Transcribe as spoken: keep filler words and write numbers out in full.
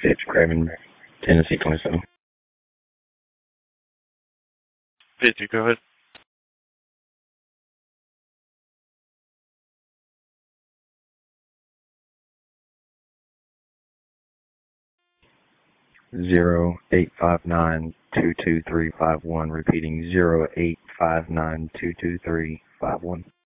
Fitz Craven, Tennessee twenty-seven. Fitz, you go ahead. Zero eight five nine two two three five one. Repeating zero eight five nine two two three five one.